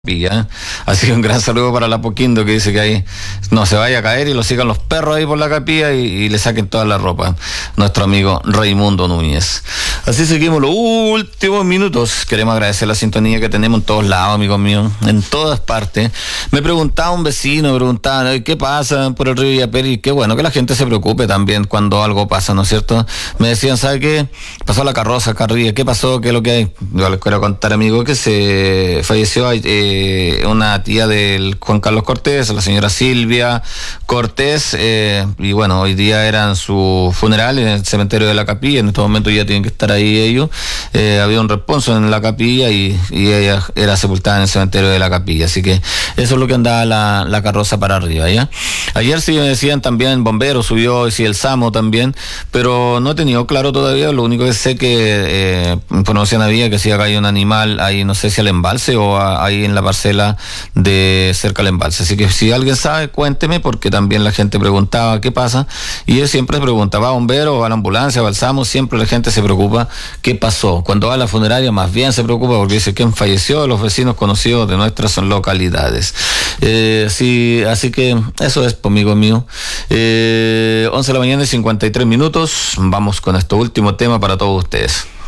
Capilla. Así que un gran saludo para la Poquindo, que dice que ahí no se vaya a caer y lo sigan los perros ahí por la capilla y le saquen toda la ropa. Nuestro amigo Raimundo Núñez. Así seguimos los últimos minutos. Queremos agradecer la sintonía que tenemos en todos lados, amigos míos, en todas partes. Me preguntaba un vecino, ¿qué pasa por el río Illapel? Y qué bueno que la gente se preocupe también cuando algo pasa, ¿no es cierto? Me decían, ¿sabe qué? Pasó la carroza acá arriba, ¿qué pasó? ¿Qué es lo que hay? Yo les quiero contar, amigo, que se falleció una tía del Juan Carlos Cortés, la señora Silvia Cortés, y bueno, hoy día eran su funeral en el cementerio de la Capilla. En estos momentos ya tienen que estar ahí ellos. Había un responso en la capilla y ella era sepultada en el cementerio de la Capilla, así que eso es lo que andaba la carroza para arriba, ¿ya? Ayer sí me decían también bomberos, subió y sí el SAMO también, pero no he tenido claro todavía. Lo único que sé que información había que si había caído un animal ahí, no sé si al embalse o ahí en la parcela de cerca al embalse. Así que si alguien sabe, cuénteme, porque también la gente preguntaba qué pasa, y yo siempre pregunta, ¿va a bombero, va a la ambulancia, va al SAMO? Siempre la gente se preocupa qué pasó. Cuando va a la funeraria más bien se preocupa porque dice quién falleció, los vecinos conocidos de nuestras localidades. Sí, así que eso es, amigo mío. 11 de la mañana y 53 minutos. Vamos con este último tema para todos ustedes.